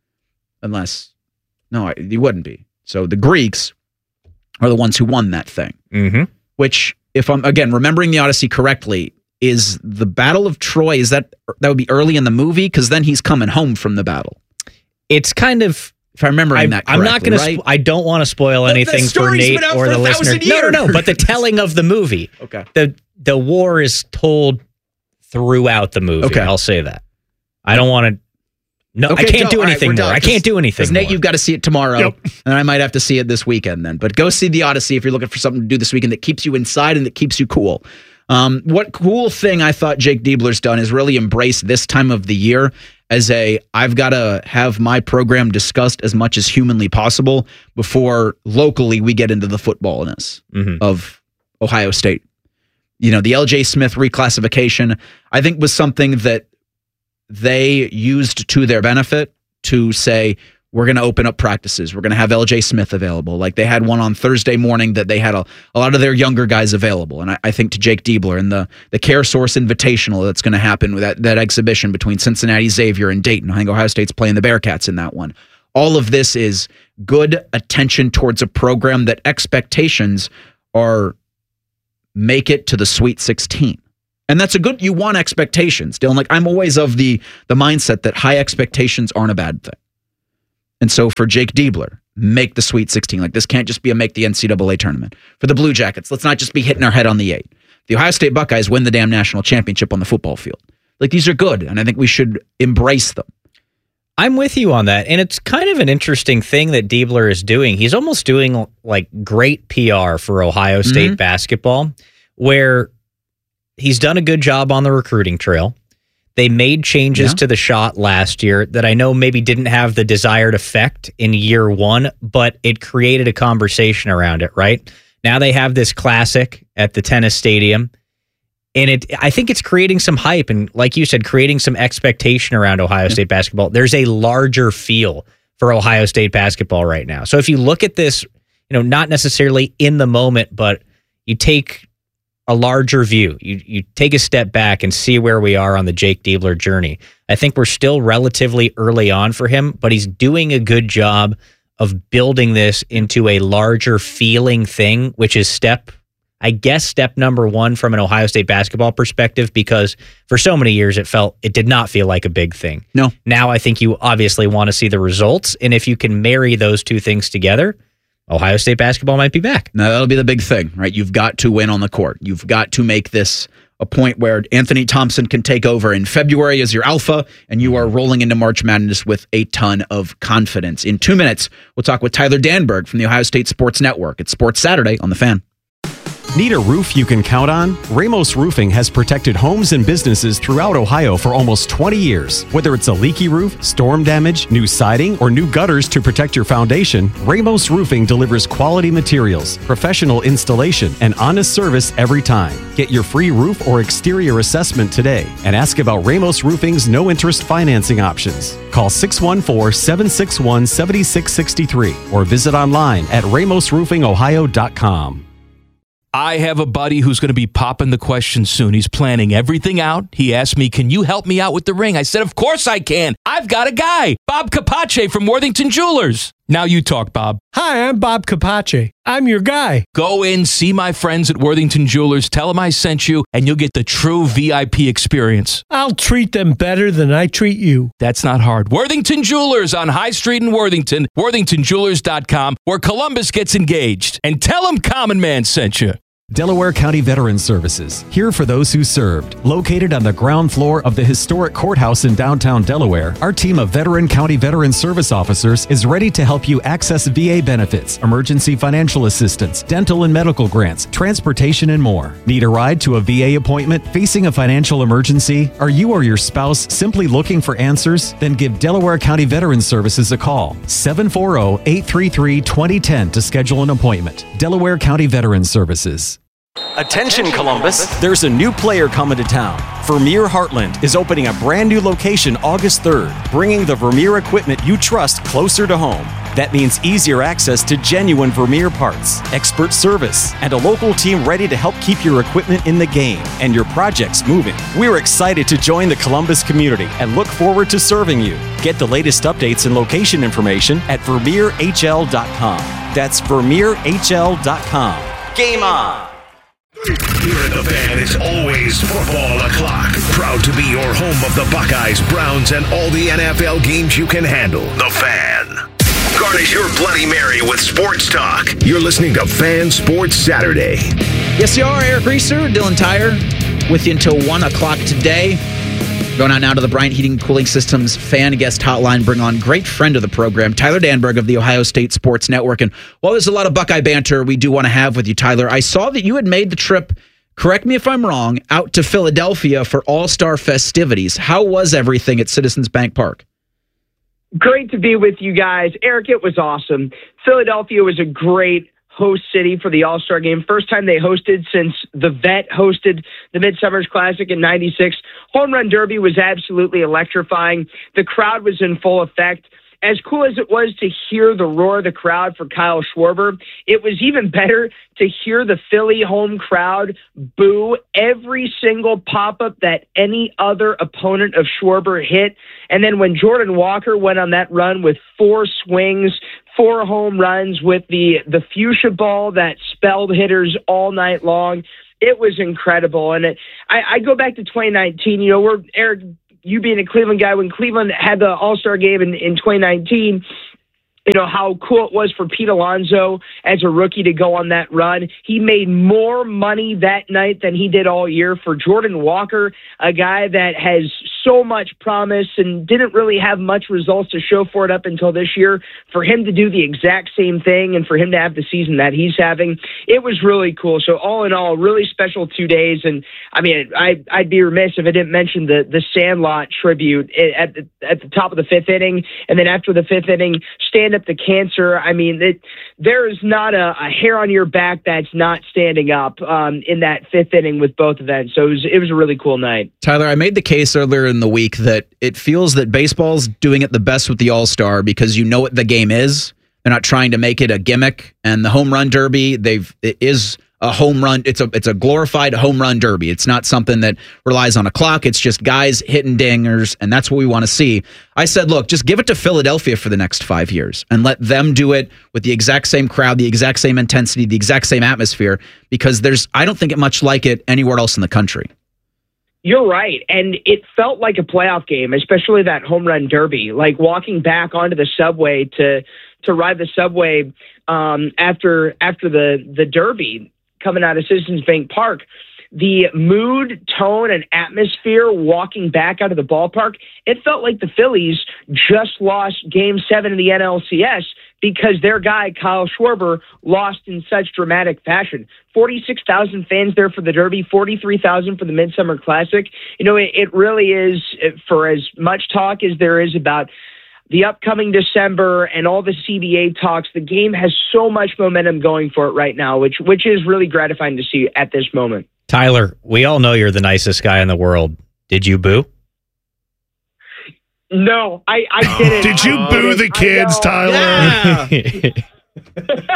You wouldn't be. So the Greeks are the ones who won that thing. Mm-hmm. Which, if I'm, again, remembering the Odyssey correctly, is the Battle of Troy, that would be early in the movie? Because then he's coming home from the battle. It's kind of... If I remember that correctly, I'm not going to. I don't want to spoil anything for Nate or the listener. No. But the telling of the movie. Okay. The war is told throughout the movie. Okay. I'll say that. I don't want to. No, Okay, I can't do all right, anything we're more. done. I can't do anything more. Nate, you've got to see it tomorrow, and I might have to see it this weekend then. But go see the Odyssey if you're looking for something to do this weekend that keeps you inside and that keeps you cool. What cool thing I thought Jake Diebler's done is really embrace this time of the year as I've got to have my program discussed as much as humanly possible before locally we get into the footballness of Ohio State. You know, the LJ Smith reclassification, I think, was something that they used to their benefit to say, we're going to open up practices. We're going to have LJ Smith available. Like they had one on Thursday morning that they had a lot of their younger guys available. And I think to Jake Diebler and the Care Source Invitational that's going to happen with that exhibition between Cincinnati Xavier and Dayton. I think Ohio State's playing the Bearcats in that one. All of this is good attention towards a program that expectations are make it to the Sweet 16. And that's you want expectations, Dylan. Like I'm always of the mindset that high expectations aren't a bad thing. And so for Jake Diebler, make the Sweet 16. Like this can't just be a make the NCAA tournament. For the Blue Jackets, let's not just be hitting our head on the 8. The Ohio State Buckeyes win the damn national championship on the football field. Like these are good, and I think we should embrace them. I'm with you on that. And it's kind of an interesting thing that Diebler is doing. He's almost doing like great PR for Ohio State basketball, where he's done a good job on the recruiting trail. They made changes to the shot last year that I know maybe didn't have the desired effect in year one, but it created a conversation around it, right? Now they have this classic at the tennis stadium, and I think it's creating some hype and, like you said, creating some expectation around Ohio State basketball. There's a larger feel for Ohio State basketball right now. So if you look at this, not necessarily in the moment, but you take a larger view. You take a step back and see where we are on the Jake Diebler journey. I think we're still relatively early on for him, but he's doing a good job of building this into a larger feeling thing, which is step number one from an Ohio State basketball perspective, because for so many years it did not feel like a big thing. No. Now I think you obviously want to see the results, and if you can marry those two things together, Ohio State basketball might be back. Now, that'll be the big thing, right? You've got to win on the court. You've got to make this a point where Anthony Thompson can take over in February as your alpha, and you are rolling into March Madness with a ton of confidence. In 2 minutes, we'll talk with Tyler Danberg from the Ohio State Sports Network. It's Sports Saturday on The Fan. Need a roof you can count on? Ramos Roofing has protected homes and businesses throughout Ohio for almost 20 years. Whether it's a leaky roof, storm damage, new siding, or new gutters to protect your foundation, Ramos Roofing delivers quality materials, professional installation, and honest service every time. Get your free roof or exterior assessment today and ask about Ramos Roofing's no-interest financing options. Call 614-761-7663 or visit online at ramosroofingohio.com. I have a buddy who's going to be popping the question soon. He's planning everything out. He asked me, can you help me out with the ring? I said, of course I can. I've got a guy, Bob Capace from Worthington Jewelers. Now you talk, Bob. Hi, I'm Bob Capace. I'm your guy. Go in, see my friends at Worthington Jewelers, tell them I sent you, and you'll get the true VIP experience. I'll treat them better than I treat you. That's not hard. Worthington Jewelers on High Street in Worthington, worthingtonjewelers.com, where Columbus gets engaged. And tell them Common Man sent you. Delaware County Veterans Services, here for those who served. Located on the ground floor of the historic courthouse in downtown Delaware, our team of veteran county veteran service officers is ready to help you access VA benefits, emergency financial assistance, dental and medical grants, transportation, and more. Need a ride to a VA appointment? Facing a financial emergency? Are you or your spouse simply looking for answers? Then give Delaware County Veterans Services a call. 740-833-2010 to schedule an appointment. Delaware County Veterans Services. Attention Columbus, there's a new player coming to town. Vermeer Heartland is opening a brand new location August 3rd, bringing the Vermeer equipment you trust closer to home. That means easier access to genuine Vermeer parts, expert service, and a local team ready to help keep your equipment in the game and your projects moving. We're excited to join the Columbus community and look forward to serving you. Get the latest updates and location information at VermeerHL.com. That's VermeerHL.com. Game on! Here at The Fan, it's always football o'clock. Proud to be your home of the Buckeyes, Browns, and all the NFL games you can handle. The Fan. Garnish your Bloody Mary with sports talk. You're listening to Fan Sports Saturday. Yes, you are. Eric Reeser, Dylan Tyre, with you until 1 o'clock today. Going out now to the Bryant Heating and Cooling Systems fan guest hotline. Bring on great friend of the program, Tyler Danberg of the Ohio State Sports Network. And while there's a lot of Buckeye banter we do want to have with you, Tyler, I saw that you had made the trip, correct me if I'm wrong, out to Philadelphia for All-Star festivities. How was everything at Citizens Bank Park? Great to be with you guys. Eric, it was awesome. Philadelphia was a great host city for the All-Star Game. First time they hosted since the Vet hosted the Midsummer's Classic in 96. Home Run Derby was absolutely electrifying. The crowd was in full effect. As cool as it was to hear the roar of the crowd for Kyle Schwarber, it was even better to hear the Philly home crowd boo every single pop-up that any other opponent of Schwarber hit. And then when Jordan Walker went on that run with 4 swings, 4 home runs with the fuchsia ball that spelled hitters all night long, it was incredible. And I go back to 2019, Eric, you being a Cleveland guy, when Cleveland had the All-Star Game in 2019, how cool it was for Pete Alonso as a rookie to go on that run. He made more money that night than he did all year. For Jordan Walker, a guy that has so much promise and didn't really have much results to show for it up until this year, for him to do the exact same thing and for him to have the season that he's having, it was really cool. So all in all, really special 2 days. And I mean, I'd be remiss if I didn't mention the Sandlot tribute at the top of the 5th inning. And then after the 5th inning, stand up to cancer. I mean, there is not a hair on your back that's not standing up in that 5th inning with both events. So it was a really cool night. Tyler, I made the case earlier in the week that it feels that baseball's doing it the best with the All-Star because you know what the game is. They're not trying to make it a gimmick. And the Home Run Derby, it is a home run. It's a glorified home run derby. It's not something that relies on a clock. It's just guys hitting dingers, and that's what we want to see. I said, look, just give it to Philadelphia for the next 5 years and let them do it with the exact same crowd, the exact same intensity, the exact same atmosphere, because I don't think it much like it anywhere else in the country. You're right. And it felt like a playoff game, especially that home run derby, like walking back onto the subway to ride the subway after the derby coming out of Citizens Bank Park. The mood, tone, and atmosphere walking back out of the ballpark, it felt like the Phillies just lost Game 7 of the NLCS because their guy, Kyle Schwarber, lost in such dramatic fashion. 46,000 fans there for the Derby, 43,000 for the Midsummer Classic. It really is, for as much talk as there is about the upcoming December and all the CBA talks, the game has so much momentum going for it right now, which is really gratifying to see at this moment. Tyler, we all know you're the nicest guy in the world. Did you boo? No, I didn't. Did you boo the kids, Tyler? Yeah.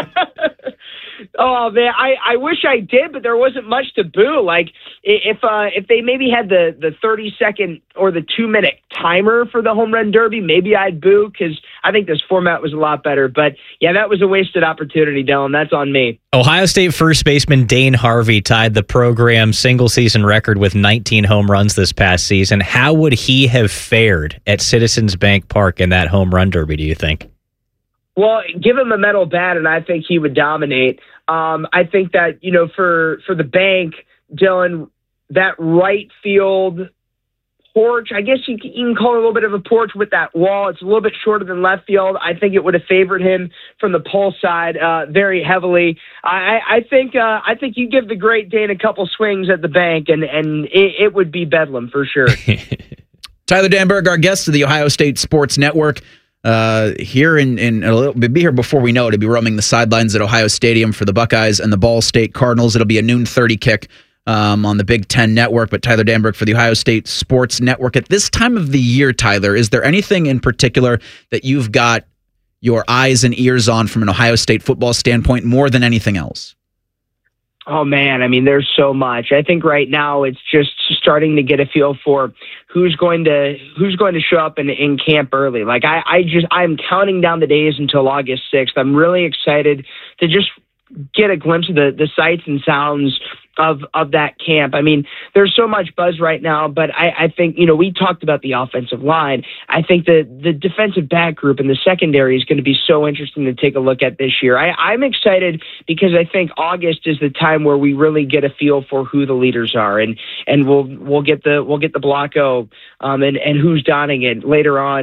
Oh man, I wish I did, but there wasn't much to boo. Like if they maybe had the 30-second or the 2-minute timer for the home run derby, maybe I'd boo because I think this format was a lot better. But yeah, that was a wasted opportunity, Dylan. That's on me. Ohio State first baseman Dane Harvey tied the program's single-season record with 19 home runs this past season. How would he have fared at Citizens Bank Park in that home run derby, do you think? Well, give him a metal bat, and I think he would dominate. I think that, for the bank, Dylan, that right field porch, I guess you can call it a little bit of a porch with that wall. It's a little bit shorter than left field. I think it would have favored him from the pull side very heavily. I think you give the great Dane a couple swings at the bank, and it would be bedlam for sure. Tyler Danberg, our guest of the Ohio State Sports Network. Here in a little, be here before we know it. He'll be roaming the sidelines at Ohio Stadium for the Buckeyes and the Ball State Cardinals. It'll be a noon 30 kick on the Big Ten Network. But Tyler Danberg for the Ohio State Sports Network. At this time of the year, Tyler, is there anything in particular that you've got your eyes and ears on from an Ohio State football standpoint more than anything else? Oh man, I mean, there's so much. I think right now it's just starting to get a feel for who's going to show up in camp early. Like I'm counting down the days until August 6th. I'm really excited to just get a glimpse of the sights and sounds of that camp. I mean, there's so much buzz right now, but I think, we talked about the offensive line. I think the defensive back group and the secondary is going to be so interesting to take a look at this year. I'm excited because I think August is the time where we really get a feel for who the leaders are, and we'll get the block O and who's donning it later on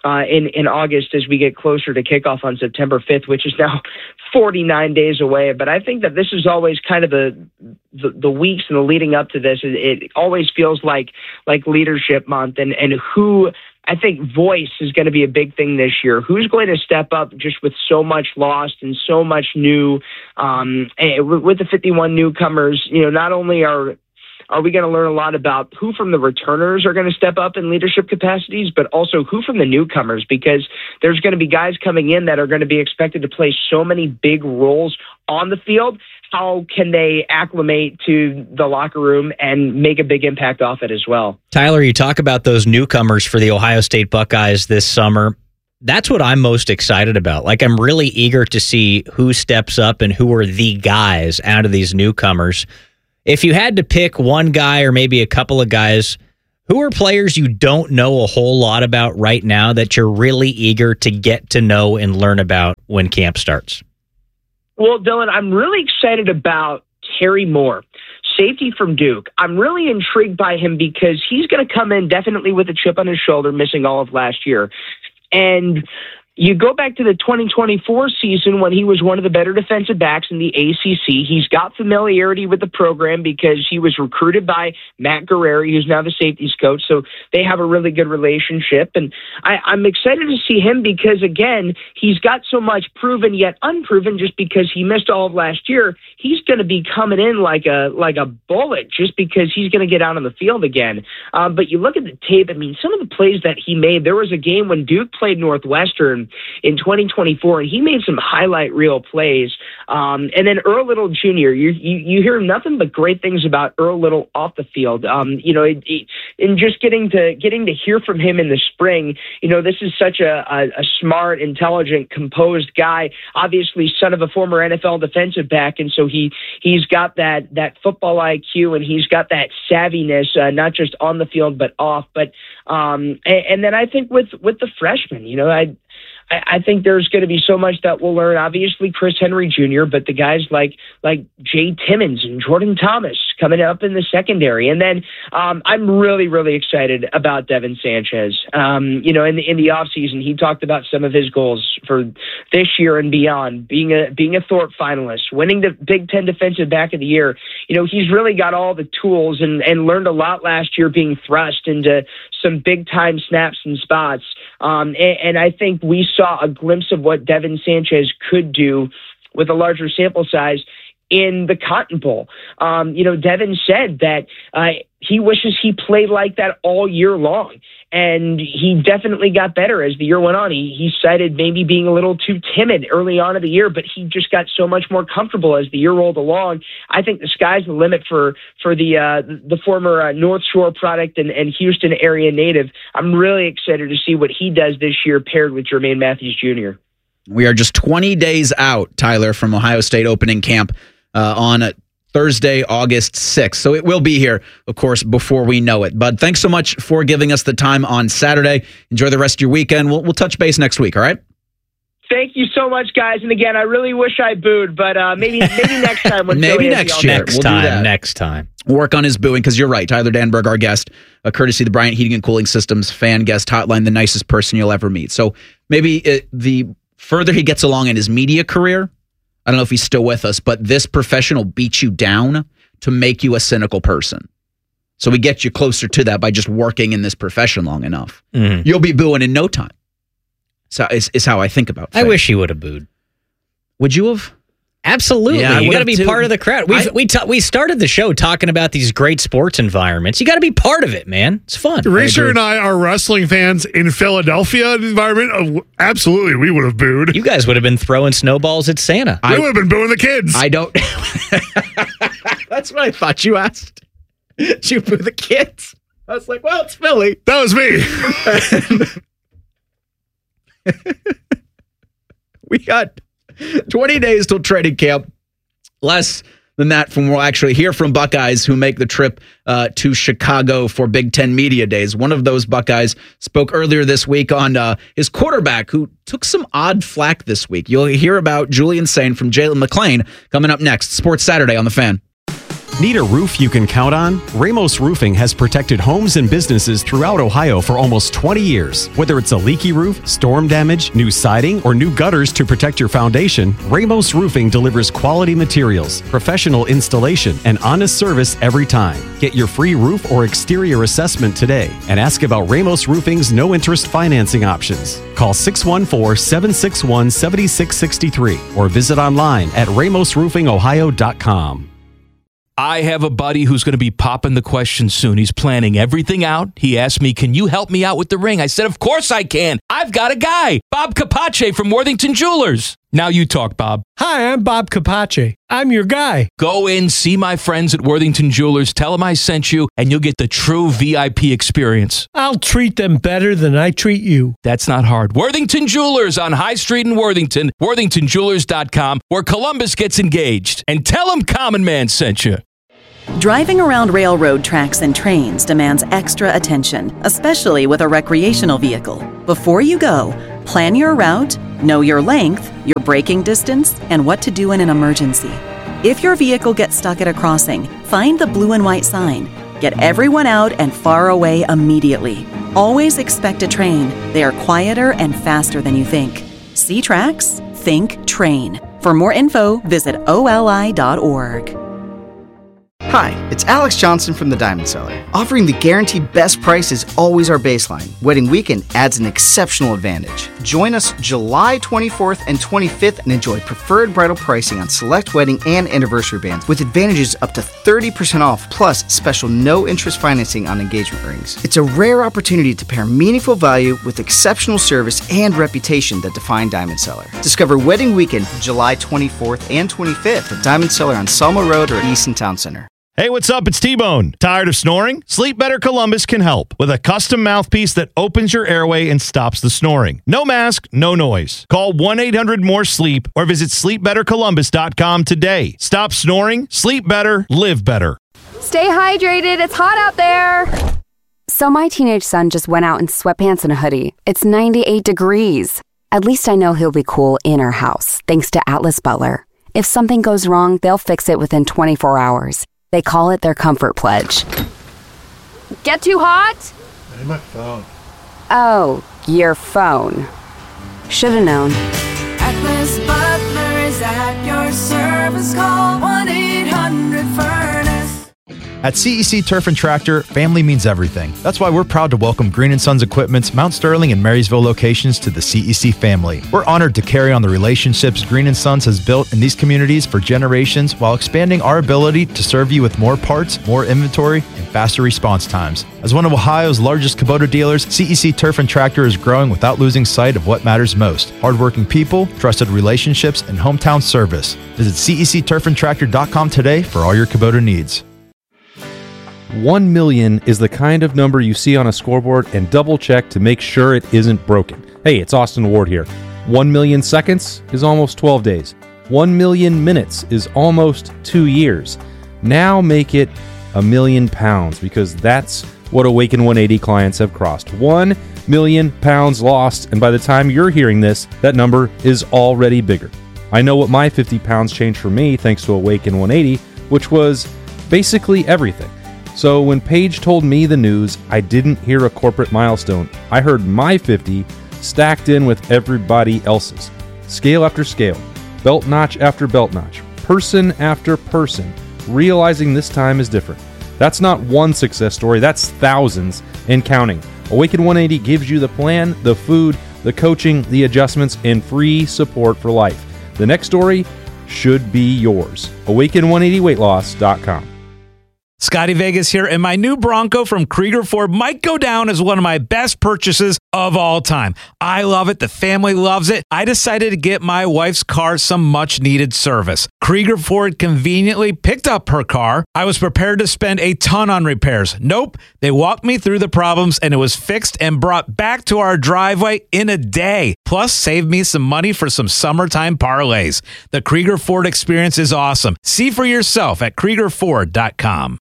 in August as we get closer to kickoff on September 5th, which is now 49 days away. But I think that this is always kind of the weeks and the leading up to this. It always feels like leadership month, and who. I think voice is going to be a big thing this year. Who's going to step up just with so much lost and so much new, with the 51 newcomers? Not only are we going to learn a lot about who from the returners are going to step up in leadership capacities, but also who from the newcomers, because there's going to be guys coming in that are going to be expected to play so many big roles on the field. How can they acclimate to the locker room and make a big impact off it as well? Tyler, you talk about those newcomers for the Ohio State Buckeyes this summer. That's what I'm most excited about. Like, I'm really eager to see who steps up and who are the guys out of these newcomers. If you had to pick one guy or maybe a couple of guys, who are players you don't know a whole lot about right now that you're really eager to get to know and learn about when camp starts? Well, Dylan, I'm really excited about Terry Moore, safety from Duke. I'm really intrigued by him because he's going to come in definitely with a chip on his shoulder, missing all of last year. And you go back to the 2024 season when he was one of the better defensive backs in the ACC. He's got familiarity with the program because he was recruited by Matt Guerrieri, who's now the safeties coach. So they have a really good relationship. And I'm excited to see him because, again, he's got so much proven yet unproven just because he missed all of last year. He's going to be coming in like a bullet just because he's going to get out on the field again. But you look at the tape, I mean, some of the plays that he made, there was a game when Duke played Northwestern in 2024, and he made some highlight reel plays. And then Earl Little Jr., you hear nothing but great things about Earl Little off the field. And just getting to hear from him in the spring, this is such a smart, intelligent, composed guy, obviously son of a former NFL defensive back. And so he's got that football IQ, and he's got that savviness, not just on the field, but off. But and then I think with the freshmen, I think there's going to be so much that we'll learn. Obviously, Chris Henry Jr., but the guys like Jay Timmons and Jordan Thomas coming up in the secondary. And then I'm really, really excited about Devin Sanchez. In the offseason, he talked about some of his goals for this year and beyond, being a Thorpe finalist, winning the Big Ten Defensive Back of the Year. He's really got all the tools and learned a lot last year being thrust into some big-time snaps and spots. And I think we saw a glimpse of what Devin Sanchez could do with a larger sample size in the Cotton Bowl. Devin said that he wishes he played like that all year long, and he definitely got better as the year went on. He cited maybe being a little too timid early on in the year, but he just got so much more comfortable as the year rolled along. I think the sky's the limit for the former North Shore product and Houston area native. I'm really excited to see what he does this year paired with Jermaine Matthews Jr. We are just 20 days out, Tyler, from Ohio State opening camp on Thursday, August 6th. So it will be here, of course, before we know it. But thanks so much for giving us the time on Saturday. Enjoy the rest of your weekend. We'll touch base next week, all right? Thank you so much, guys. And again, I really wish I booed, but maybe next time. When maybe next year. Next time. Work on his booing, because you're right. Tyler Danberg, our guest, courtesy of the Bryant Heating and Cooling Systems fan guest hotline, the nicest person you'll ever meet. So maybe the further he gets along in his media career, I don't know if he's still with us, but this profession will beat you down to make you a cynical person. So we get you closer to that by just working in this profession long enough. Mm-hmm. You'll be booing in no time. So is how I think about things. I wish you would have booed. Would you have? Absolutely. Yeah, you got to be part of the crowd. We started the show talking about these great sports environments. You got to be part of it, man. It's fun. Racer and I are wrestling fans in Philadelphia environment. Absolutely, we would have booed. You guys would have been throwing snowballs at Santa. We would have been booing the kids. I don't. That's what I thought you asked. Did you boo the kids? I was like, well, it's Philly. That was me. We got 20 days till training camp. Less than that from we'll actually hear from Buckeyes who make the trip to Chicago for Big Ten Media Days. One of those Buckeyes spoke earlier this week on his quarterback who took some odd flack this week. You'll hear about Julian Sain from Jalen McLean coming up next. Sports Saturday on The Fan. Need a roof you can count on? Ramos Roofing has protected homes and businesses throughout Ohio for almost 20 years. Whether it's a leaky roof, storm damage, new siding, or new gutters to protect your foundation, Ramos Roofing delivers quality materials, professional installation, and honest service every time. Get your free roof or exterior assessment today and ask about Ramos Roofing's no-interest financing options. Call 614-761-7663 or visit online at ramosroofingohio.com. I have a buddy who's going to be popping the question soon. He's planning everything out. He asked me, can you help me out with the ring? I said, of course I can. I've got a guy, Bob Capace from Worthington Jewelers. Now you talk, Bob. Hi, I'm Bob Capace. I'm your guy. Go in, see my friends at Worthington Jewelers, tell them I sent you, and you'll get the true VIP experience. I'll treat them better than I treat you. That's not hard. Worthington Jewelers on High Street in Worthington, worthingtonjewelers.com, where Columbus gets engaged. And tell them Common Man sent you. Driving around railroad tracks and trains demands extra attention, especially with a recreational vehicle. Before you go, plan your route, know your length, your braking distance, and what to do in an emergency. If your vehicle gets stuck at a crossing, find the blue and white sign. Get everyone out and far away immediately. Always expect a train. They are quieter and faster than you think. See tracks? Think train. For more info, visit oli.org. Hi, it's Alex Johnson from the Diamond Cellar. Offering the guaranteed best price is always our baseline. Wedding weekend adds an exceptional advantage. Join us July 24th and 25th and enjoy preferred bridal pricing on select wedding and anniversary bands with advantages up to 30% off plus special no-interest financing on engagement rings. It's a rare opportunity to pair meaningful value with exceptional service and reputation that define Diamond Cellar. Discover Wedding Weekend July 24th and 25th at Diamond Cellar on Selma Road or Easton Town Center. Hey, what's up? It's T-Bone. Tired of snoring? Sleep Better Columbus can help with a custom mouthpiece that opens your airway and stops the snoring. No mask, no noise. Call 1-800-MORE-SLEEP or visit sleepbettercolumbus.com today. Stop snoring, sleep better, live better. Stay hydrated. It's hot out there. So my teenage son just went out in sweatpants and a hoodie. It's 98 degrees. At least I know he'll be cool in our house, thanks to Atlas Butler. If something goes wrong, they'll fix it within 24 hours. They call it their comfort pledge. Get too hot? Hey, my phone. Oh, your phone. Should've known. Atlas Butler is at your service. Call 1-800-FURNACE. At CEC Turf and Tractor, family means everything. That's why we're proud to welcome Green & Sons Equipment's Mount Sterling and Marysville locations to the CEC family. We're honored to carry on the relationships Green & Sons has built in these communities for generations while expanding our ability to serve you with more parts, more inventory, and faster response times. As one of Ohio's largest Kubota dealers, CEC Turf and Tractor is growing without losing sight of what matters most: hardworking people, trusted relationships, and hometown service. Visit CECTurfandTractor.com today for all your Kubota needs. 1 million is the kind of number you see on a scoreboard and double check to make sure it isn't broken. Hey, it's Austin Ward here. 1 million seconds is almost 12 days. 1 million minutes is almost 2 years. Now make it £1 million, because that's what Awaken 180 clients have crossed. 1 million pounds lost, and by the time you're hearing this, that number is already bigger. I know what my 50 pounds changed for me thanks to Awaken 180, which was basically everything. So when Paige told me the news, I didn't hear a corporate milestone. I heard my 50 stacked in with everybody else's. Scale after scale, belt notch after belt notch, person after person, realizing this time is different. That's not one success story, that's thousands and counting. Awaken 180 gives you the plan, the food, the coaching, the adjustments, and free support for life. The next story should be yours. Awaken180weightloss.com. Scotty Vegas here, and my new Bronco from Krieger Ford might go down as one of my best purchases of all time. I love it. The family loves it. I decided to get my wife's car some much-needed service. Krieger Ford conveniently picked up her car. I was prepared to spend a ton on repairs. Nope. They walked me through the problems, and it was fixed and brought back to our driveway in a day. Plus, saved me some money for some summertime parlays. The Krieger Ford experience is awesome. See for yourself at KriegerFord.com.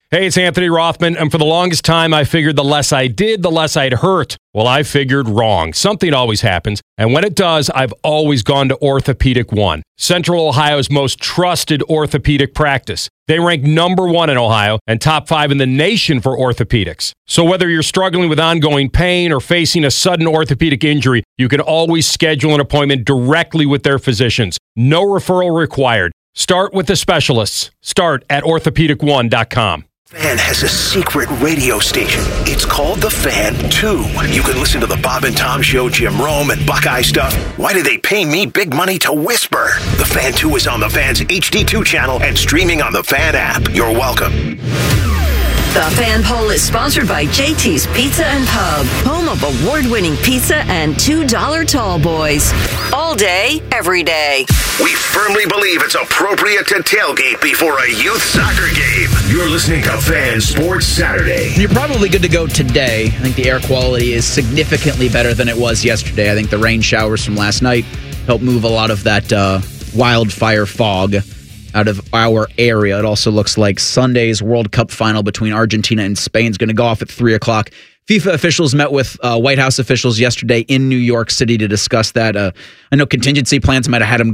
Hey, it's Anthony Rothman, and for the longest time, I figured the less I did, the less I'd hurt. Well, I figured wrong. Something always happens, and when it does, I've always gone to Orthopedic One, Central Ohio's most trusted orthopedic practice. They rank number 1 in Ohio and top 5 in the nation for orthopedics. So whether you're struggling with ongoing pain or facing a sudden orthopedic injury, you can always schedule an appointment directly with their physicians. No referral required. Start with the specialists. Start at orthopedic1.com. Fan has a secret radio station. It's called The Fan 2. You can listen to the Bob and Tom Show, Jim Rome, and Buckeye stuff. Why do they pay me big money to whisper? The Fan 2 is on the Fan's HD2 channel and streaming on the Fan app. You're welcome. The Fan Poll is sponsored by JT's Pizza and Pub, home of award-winning pizza and $2 tall boys. All day, every day. We firmly believe it's appropriate to tailgate before a youth soccer game. You're listening to Fan Sports Saturday. You're probably good to go today. I think the air quality is significantly better than it was yesterday. I think the rain showers from last night helped move a lot of that wildfire fog out of our area. It also looks like Sunday's World Cup final between Argentina and Spain is going to go off at 3 o'clock. FIFA officials met with White House officials yesterday in New York City to discuss that. I know contingency plans might have had them